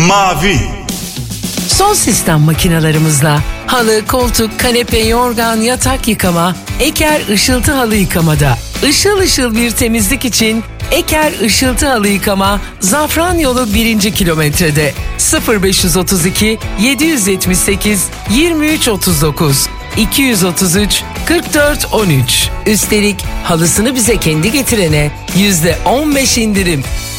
Mavi. Son sistem makinalarımızla halı, koltuk, kanepe, yorgan, yatak yıkama, Eker ışıltı halı yıkamada. Işıl ışıl bir temizlik için Eker ışıltı halı yıkama Zafranyolu 1. kilometrede 0532 778 2339 233 44 13. Üstelik halısını bize kendi getirene %15 indirim.